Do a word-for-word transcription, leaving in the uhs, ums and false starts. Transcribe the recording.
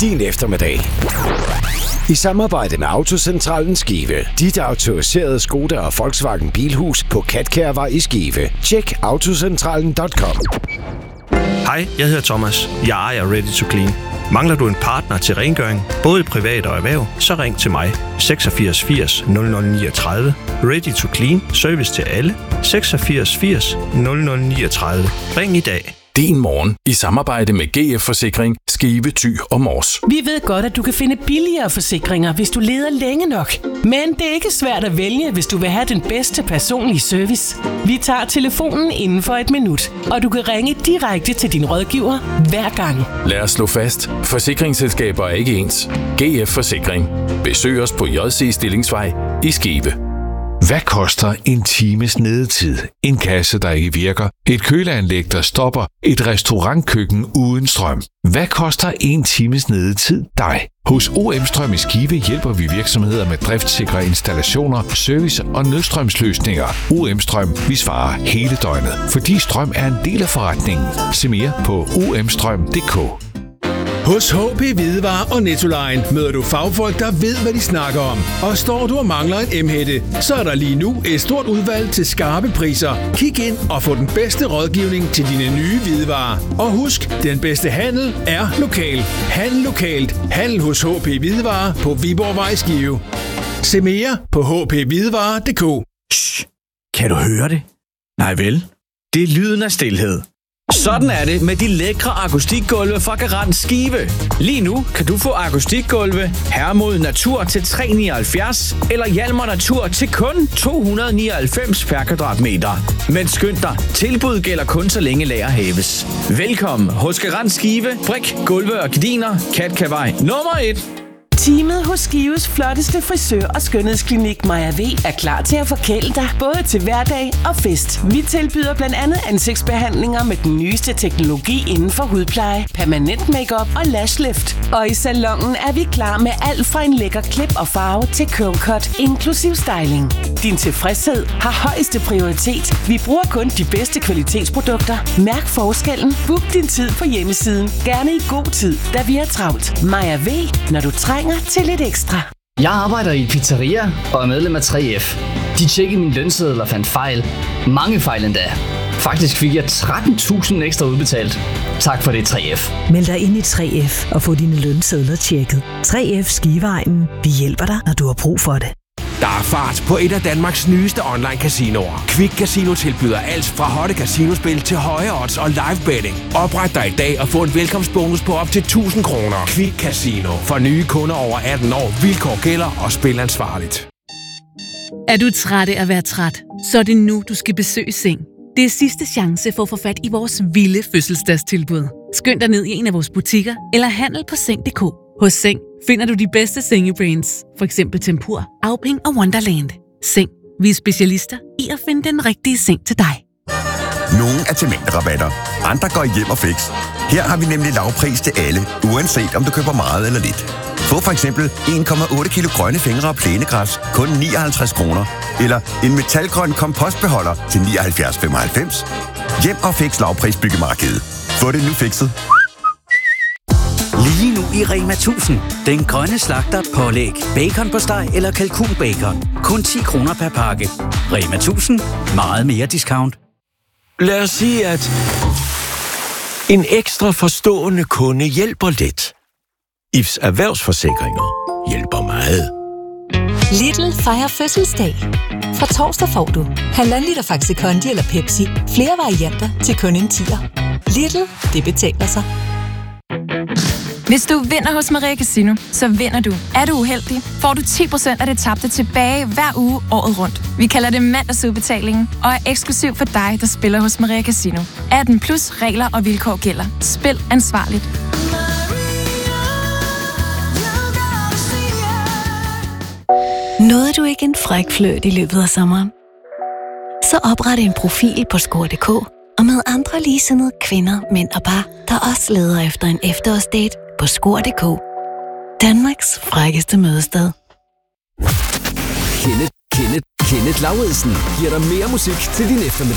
din eftermiddag. I samarbejde med Autocentralen Skive. Dit autoriserede Skoda og Volkswagen Bilhus på Katkærvej i Skive. Tjek autocentralen punktum com. Hej, jeg hedder Thomas. Jeg ejer Ready to Clean. Mangler du en partner til rengøring, både i privat og erhverv, så ring til mig. seksogfirs firs nul nul niogtredive. Ready to Clean. Service til alle. seksogfirs firs nul nul niogtredive. Ring i dag. Din morgen i samarbejde med G F Forsikring, Skive, Thy og Mors. Vi ved godt, at du kan finde billigere forsikringer, hvis du leder længe nok. Men det er ikke svært at vælge, hvis du vil have den bedste personlige service. Vi tager telefonen inden for et minut, og du kan ringe direkte til din rådgiver hver gang. Lad os slå fast. Forsikringsselskaber er ikke ens. G F Forsikring. Besøg os på J C Stillingsvej i Skive. Hvad koster en times nedetid? En kasse, der ikke virker? Et køleanlæg, der stopper? Et restaurantkøkken uden strøm? Hvad koster en times nedetid dig? Hos O M Strøm i Skive hjælper vi virksomheder med driftsikre installationer, service og nødstrømsløsninger. O M Strøm, vi svarer hele døgnet, fordi strøm er en del af forretningen. Se mere på o m strøm punktum d k. Hos H P Hvidevarer og Nettoline møder du fagfolk, der ved, hvad de snakker om. Og står du og mangler en M-hætte, så er der lige nu et stort udvalg til skarpe priser. Kig ind og få den bedste rådgivning til dine nye hvidevarer. Og husk, den bedste handel er lokal. Handel lokalt. Handel hos H P Hvidevarer på Viborgvej Skive. Se mere på h p hvidevarer punktum d k. Shh. Kan du høre det? Nej vel? Det er lyden af stilhed. Sådan er det med de lækre akustikgulve fra Garant Skive. Lige nu kan du få akustikgulve Hermod Natur til tre komma nioghalvfjerds eller Hjalmar Natur til kun to hundrede og nioghalvfems per kvadratmeter. Men skynd dig, tilbuddet gælder kun så længe lager hæves. Velkommen hos Garant Skive, Brik, Gulve og Gardiner, Katkærvej nummer et. Teamet hos Skives flotteste frisør- og skønhedsklinik Maja V er klar til at forkæle dig både til hverdag og fest. Vi tilbyder blandt andet ansigtsbehandlinger med den nyeste teknologi inden for hudpleje, permanent makeup og lashlift. Og i salonen er vi klar med alt fra en lækker klip og farve til curl cut, inklusiv styling. Din tilfredshed har højeste prioritet. Vi bruger kun de bedste kvalitetsprodukter. Mærk forskellen. Book din tid på hjemmesiden. Gerne i god tid, da vi er travlt. Maja V, når du trænger til lidt ekstra. Jeg arbejder i pizzeria og er medlem af tre F. De tjekkede min lønseddel og fandt fejl. Mange fejl endda. Faktisk fik jeg tretten tusind ekstra udbetalt. Tak for det, tre F. Meld dig ind i tre F og få dine lønsedler tjekket. tre F Skiveegnen. Vi hjælper dig, når du har brug for det. Der er fart på et af Danmarks nyeste online casinoer. Quick Casino tilbyder alt fra hotte casinospil til høje odds og live betting. Opret dig i dag og få en velkomstbonus på op til tusind kroner. Quick Casino. For nye kunder over atten år. Vilkår gælder og spil ansvarligt. Er du træt af at være træt? Så er det nu, du skal besøge Seng. Det er sidste chance for at få fat i vores vilde fødselsdagstilbud. Skynd dig ned i en af vores butikker eller handel på seng punktum d k. Hos Seng finder du de bedste sengebrands, for eksempel Tempur, Auping og Wonderland. Seng. Vi er specialister i at finde den rigtige seng til dig. Nogle er til mængderabatter, andre går hjem og fix. Her har vi nemlig lavpris til alle, uanset om du køber meget eller lidt. Få for eksempel en komma otte kilo grønne fingre og plænegræs, kun nioghalvtreds kroner. Eller en metalgrøn kompostbeholder til nioghalvfjerds komma femoghalvfems. Hjem og fix lavpris byggemarkedet. Få det nu fikset. Lige nu i Rema tusind. Den grønne slagter pålæg, bacon på steg eller kalkunbacon. Kun ti kroner per pakke. Rema tusind. Meget mere discount. Lad os sige, at en ekstra forstående kunde hjælper lidt. I F's erhvervsforsikringer hjælper meget. Lidl fejrer fødselsdag. Fra torsdag får du halvanden liter Faxi Kondi eller Pepsi. Flere varianter til kun en tier. Lidl, det betaler sig. Hvis du vinder hos Maria Casino, så vinder du. Er du uheldig, får du ti procent af det tabte tilbage hver uge året rundt. Vi kalder det mandagsudbetalingen og er eksklusiv for dig, der spiller hos Maria Casino. atten plus regler og vilkår gælder. Spil ansvarligt. Nåede du ikke en fræk flørt i løbet af sommeren? Så opret en profil på score punktum d k og med andre ligesindede kvinder, mænd og par, der også leder efter en efterårsdate på score punktum d k. Danmarks frækkeste mødested. Kenneth, Kenneth, Kenneth Lauridsen giver dig mere musik til din eftermiddag.